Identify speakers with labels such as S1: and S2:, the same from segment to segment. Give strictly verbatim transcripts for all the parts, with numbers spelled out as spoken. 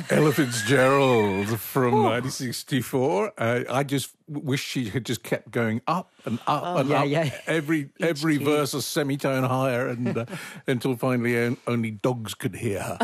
S1: Ella Fitzgerald from nineteen sixty-four. Uh, I just wish she had just kept going up and up
S2: oh,
S1: and
S2: yeah,
S1: up.
S2: Yeah.
S1: Every every verse a semitone higher, and uh, until finally on, only dogs could hear her.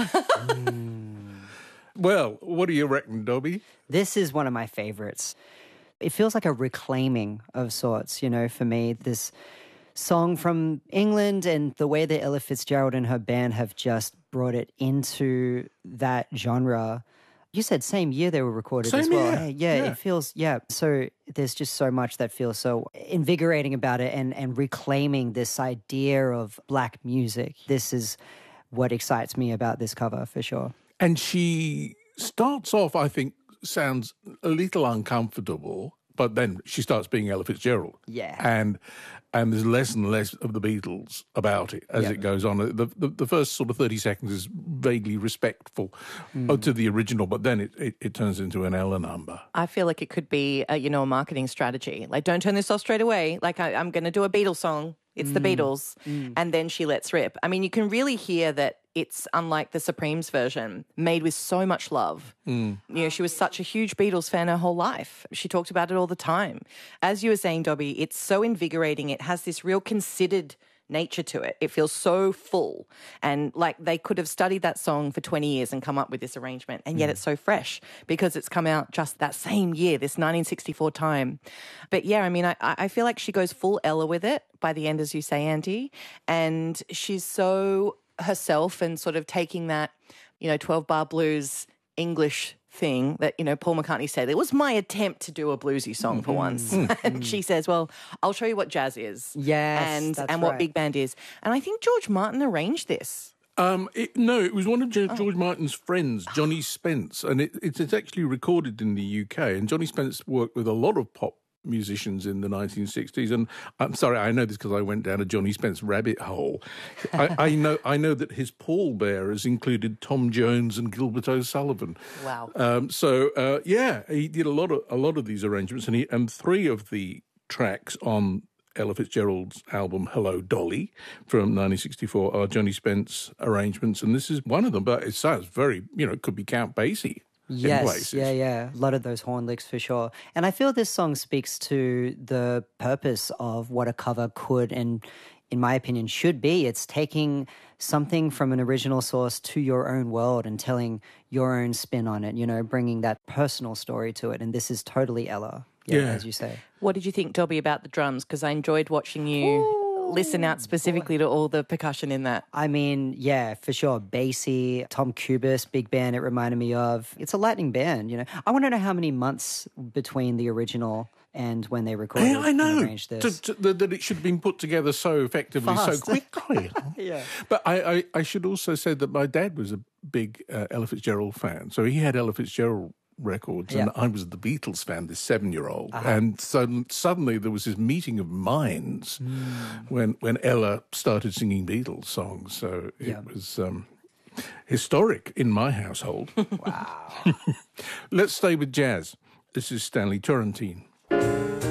S1: mm. Well, what do you reckon, Dobby?
S2: This is one of my favourites. It feels like a reclaiming of sorts, you know, for me. This song from England and the way that Ella Fitzgerald and her band have just brought it into that genre. You said same year they were recorded
S1: same
S2: as well.
S1: Year.
S2: Hey, yeah,
S1: yeah,
S2: it feels, yeah. So there's just so much that feels so invigorating about it and, and reclaiming this idea of black music. This is what excites me about this cover for sure.
S1: And she starts off, I think, sounds a little uncomfortable, but then she starts being Ella Fitzgerald.
S2: Yeah.
S1: And and there's less and less of the Beatles about it as
S2: yep.
S1: it goes on. The, the the first sort of thirty seconds is vaguely respectful mm. to the original, but then it, it, it turns into an Ella number.
S3: I feel like it could be, a, you know, a marketing strategy. Like, don't turn this off straight away. Like, I, I'm going to do a Beatles song. It's mm. the Beatles. Mm. And then she lets rip. I mean, you can really hear that it's unlike the Supremes version, made with so much love. Mm. You know, she was such a huge Beatles fan her whole life. She talked about it all the time. As you were saying, Dobby, it's so invigorating. It has this real considered nature to it. It feels so full. And like they could have studied that song for twenty years and come up with this arrangement. And yet mm. it's so fresh because it's come out just that same year, this nineteen sixty-four time. But yeah, I mean, I, I feel like she goes full Ella with it by the end, as you say, Andy. And she's so herself and sort of taking that, you know, twelve bar blues English thing that, you know, Paul McCartney said, it was my attempt to do a bluesy song for mm-hmm. once. Mm-hmm. And she says, well, I'll show you what jazz is.
S2: Yes,
S3: and
S2: that's
S3: and what
S2: right.
S3: big band is. And I think George Martin arranged this.
S1: Um, it, no, it was one of George
S3: oh.
S1: Martin's friends, Johnny Spence, and it, it's, it's actually recorded in the U K. And Johnny Spence worked with a lot of pop musicians in the nineteen sixties, and I'm sorry, I know this because I went down a Johnny Spence rabbit hole. I, I know, I know that his pallbearers included Tom Jones and Gilbert O'Sullivan.
S3: Wow!
S1: Um, so uh, yeah, he did a lot of a lot of these arrangements, and he and three of the tracks on Ella Fitzgerald's album Hello Dolly from nineteen sixty-four are Johnny Spence arrangements, and this is one of them. But it sounds very, you know, it could be Count Basie.
S2: Yes, yeah, yeah. A lot of those horn licks for sure. And I feel this song speaks to the purpose of what a cover could and, in my opinion, should be. It's taking something from an original source to your own world and telling your own spin on it, you know, bringing that personal story to it. And this is totally Ella, yeah, yeah. as you say.
S3: What did you think, Dobby, about the drums? Because I enjoyed watching you... Ooh. Listen out specifically to all the percussion in that.
S2: I mean, yeah, for sure. Basie, Tom Kubis, big band it reminded me of. It's a lightning band, you know. I want to know how many months between the original and when they recorded
S1: yeah, I know.
S2: and arranged this.
S1: To, to, that it should have been put together so effectively,
S2: Fast.
S1: so quickly.
S2: yeah.
S1: But I, I, I should also say that my dad was a big uh, Ella Fitzgerald fan, so he had Ella Fitzgerald records, and yeah. I was the Beatles fan, this seven-year-old, uh-huh. and so suddenly there was this meeting of minds mm. when when Ella started singing Beatles songs. So it yeah. was um, historic in my household.
S2: Wow!
S1: Let's stay with jazz. This is Stanley Turrentine.